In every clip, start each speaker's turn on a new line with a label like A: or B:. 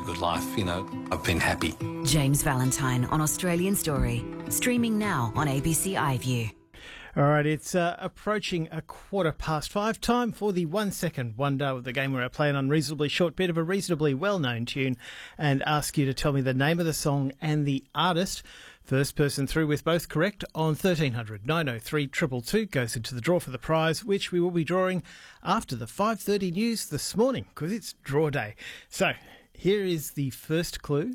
A: good life. You know, I've been happy.
B: James Valentine on Australian Story. Streaming now on ABC iView.
C: All right, it's approaching 5:15. Time for the 1 second wonder of the game where I play an unreasonably short bit of a reasonably well-known tune and ask you to tell me the name of the song and the artist. First person through with both correct on 1300 903 222 goes into the draw for the prize, which we will be drawing after the 5:30 news this morning because it's draw day. So here is the first clue.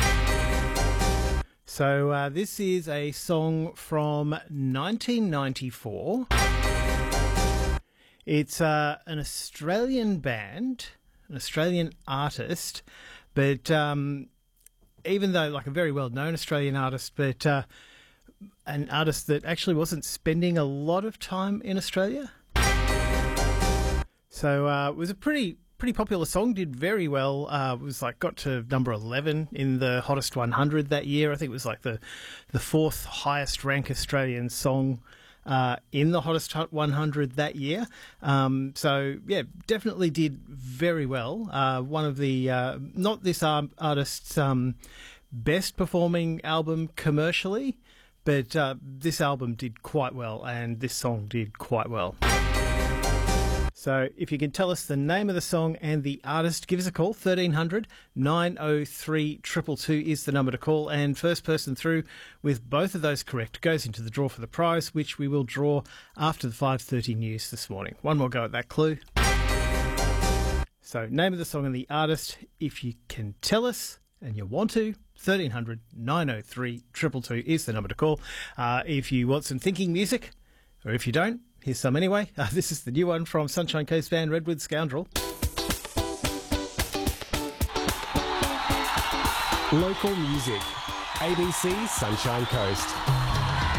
C: So this is a song from 1994. It's an Australian band, an Australian artist, but even though like a very well-known Australian artist, but an artist that actually wasn't spending a lot of time in Australia. So it was a pretty popular song, did very well. It was like got to number 11 in the Hottest 100 that year. I think it was like the fourth highest ranked Australian song in the Hottest 100 that year. So yeah, definitely did very well. One of the not this artist's best performing album commercially, but this album did quite well, and this song did quite well. So if you can tell us the name of the song and the artist, give us a call. 1300 903 222 is the number to call. And first person through with both of those correct goes into the draw for the prize, which we will draw after the 5:30 news this morning. One more go at that clue. So name of the song and the artist, if you can tell us and you want to, 1300 903 222 is the number to call. If you want some thinking music, or if you don't, here's some anyway. This is the new one from Sunshine Coast band Redwood Scoundrel.
D: Local music. ABC Sunshine Coast.